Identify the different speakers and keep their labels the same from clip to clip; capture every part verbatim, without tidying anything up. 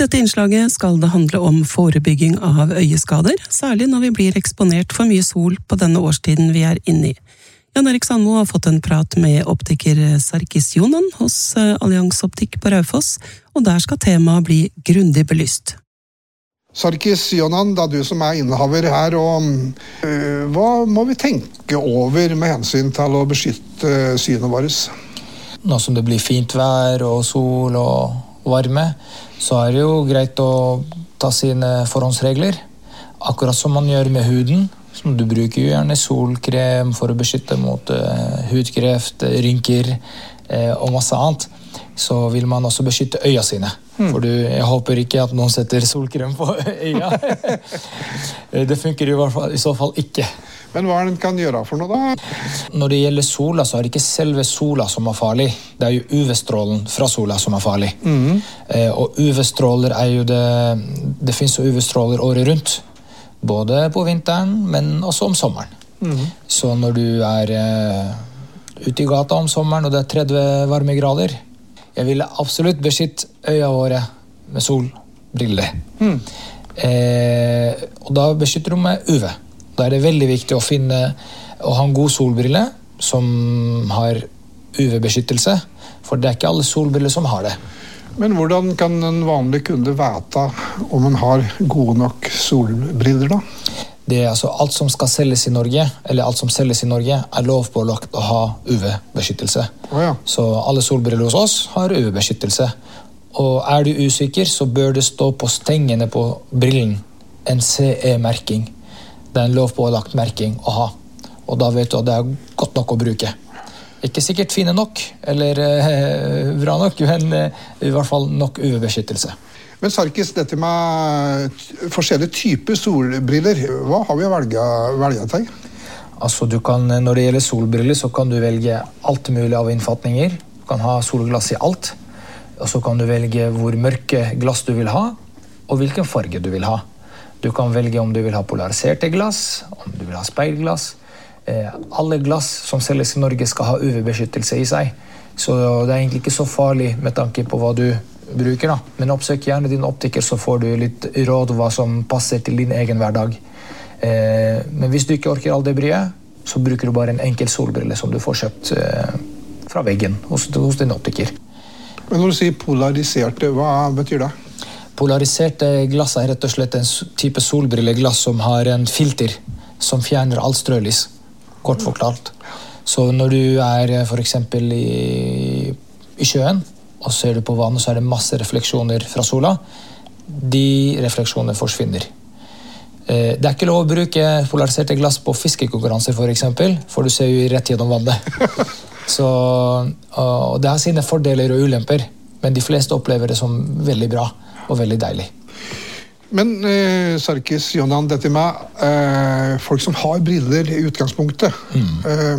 Speaker 1: dette innslaget skal det handle om forebygging av øyeskader, særlig når vi blir eksponert for mye sol på denne årstiden vi er inne i. Jan Erik Sandmo har fått en prat med optiker Sarkis Jonan hos Allianz Optikk på Raufoss, og der skal temaet bli grundig belyst.
Speaker 2: Sarkis Jonan, det er du som er innehaver her, og øh, hva må vi tenke over med hensyn til å beskytte synet vårt?
Speaker 3: Nå som det blir fint vær og sol og varme, så er det jo greit å ta sine forhåndsregler. Akkurat som man gjør med huden. Som du bruker jo gjerne solkrem for å beskytte mot uh, hudkreft, rynker uh, og masse annet. Så vil man også beskytte øya sine. Mm. For du, jeg håper ikke at noen setter solkrem på øya. Det funker i hvert fall, i så fall ikke.
Speaker 2: Men hva er det den kan gjøre for noe da?
Speaker 3: Når det gjelder sola, så er det ikke selve sola som er farlig. Det er jo U V-strålen fra sola som er farlig. Mm. Eh, og U V-stråler er jo det... Det finnes jo U V-stråler året rundt. Både på vinteren, men også om sommeren. Mm. Så når du er eh, ute i gata om sommeren, og det er tretti varmegrader, jeg ville absolutt beskytte øya våre med solbriller. Mm. Eh, og da beskytter du med U V. Da er det veldig viktig å finne å ha en god solbrille som har U V-beskyttelse, for det er ikke alle solbriller som har det.
Speaker 2: Men hvordan kan en vanlig kunde vite om en har gode nok solbriller da?
Speaker 3: Det er altså alt som skal selges i Norge, eller alt som selges i Norge, er lovpålagt å ha U V-beskyttelse.
Speaker 2: Oh, ja.
Speaker 3: Så alle solbriller hos oss har U V-beskyttelse. Og er du usikker, så bør det stå på stengene på brillen en C E-merking. Det er en lovpålagt merking å ha. Og da vet du at det er godt nok å bruke. Ikke sikkert fine nok, eller eh, bra nok, men eh, i hvert fall nok U V-beskyttelse.
Speaker 2: Men Sarkis, dette med forskjellige typer solbriller, hva har vi å velge, velge til?
Speaker 3: Altså, du kan, når det gjelder solbriller, så kan du velge alt mulig av innfatninger. Du kan ha solglass i alt. Og så kan du velge hvor mørke glass du vil ha, og hvilken farge du vil ha. Du kan velge om du vil ha polariserte glass, om du vil ha speilglass. Eh, alle glass som selges i Norge skal ha U V-beskyttelse i seg. Så det er egentlig ikke så farlig med tanke på hva du bruker. Da. Men oppsøk gjerne din optiker, så får du litt råd hva som passer til din egen hverdag. Eh, men hvis du ikke orker all det bryet, så bruker du bare en enkel solbrille som du får kjøpt eh, fra veggen hos, hos din optiker.
Speaker 2: Men når du sier polariserte, hva betyr det?
Speaker 3: Polariserte glass er rett og slett en type solbrilleglass som har en filter som fjerner all strølys, kort forklart. Så når du er for eksempel i, i sjøen, og ser du på vannet, så er det masse refleksjoner fra sola. De refleksjonene forsvinner. Det er ikke lov å bruke polariserte glass på fiskekonkurranser, for eksempel, for du ser jo rett gjennom vannet. Så, og det har sine fordeler og ulemper, men de fleste opplever det som veldig bra og veldig deilig.
Speaker 2: Men eh, Sarkis Jonan, dette med eh, folk som har briller i utgangspunktet, mm.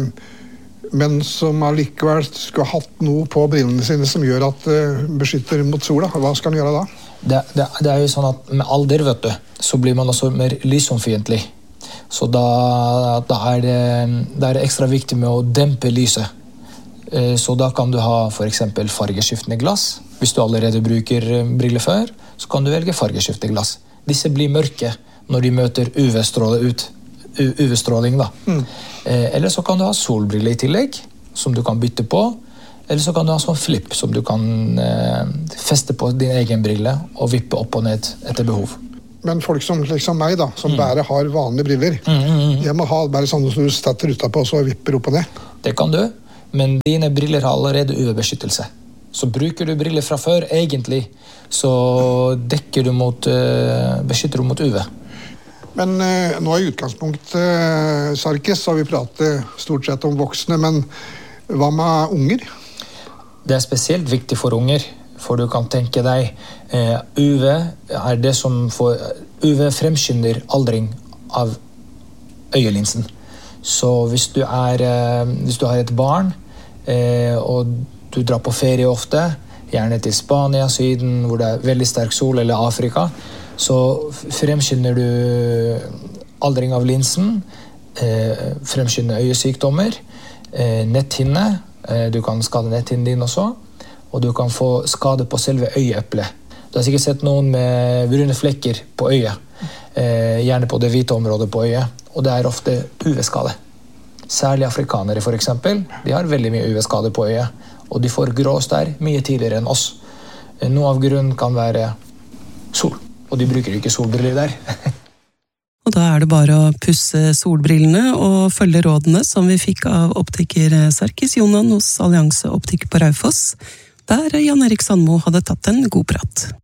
Speaker 2: eh, men som allikevel skulle ha hatt noe på brillene sine som gjør at eh, beskytter mot sola, hva skal han gjøre da?
Speaker 3: Det, det, det er jo sånn at med alder, vet du, så blir man også mer lysomfiendtlig. Så da, da, er det, da er det ekstra viktig med å dempe lyset. Så da kan du ha for eksempel fargeskiftende glass. Hvis du allerede bruker briller før, så kan du velge fargeskiftende glass. Disse blir mørke når de møter U V-stråle ut, U V-stråling da. Mm. Eller så kan du ha solbriller i tillegg, som du kan bytte på. Eller så kan du ha sånn flip, som du kan eh, feste på din egen brille og vippe opp og ned etter behov.
Speaker 2: Men folk som liksom meg da, som mm. bare har vanlige briller, mm, mm, mm. jeg må ha bare sånne som du stetter utapå og så vipper opp og ned.
Speaker 3: Det kan du. Men dine briller har allerede U V-beskyttelse. Så bruker du briller fra før, egentlig, så dekker du mot, uh, beskytter du mot U V.
Speaker 2: Men uh, nå i utgangspunkt, uh, Sarkis, så har vi pratet stort sett om voksne, men hva med unger?
Speaker 3: Det er spesielt viktig for unger, for du kan tenke deg, uh, U V er det som får, U V fremskynder aldring av øyelinsen. Så hvis du, er, uh, hvis du har et barn, Eh, og du drar på ferie ofte, gjerne til Spania, Syden, hvor det er veldig sterk sol, eller Afrika, så fremskynder du aldring av linsen, eh, fremskynder øyesykdommer, eh, netthinne, eh, du kan skade netthinnen din også, og du kan få skade på selve øyeeplet. Du har sikkert sett noen med brune flekker på øyet, eh, gjerne på det hvite området på øyet, og det er ofte U V-skade. Særlig afrikanere for eksempel, de har veldig mye U V-skade på øyet, og de får grå stær mye tidligere enn oss. Noe av grunnen kan være sol, og de bruker ikke solbriller der.
Speaker 1: Og da er det bare å pusse solbrillene og følge rådene som vi fikk av optiker Sarkis Jonan hos Allianse Optikk på Raufoss, der Jan Erik Sandmo hadde tatt en god prat.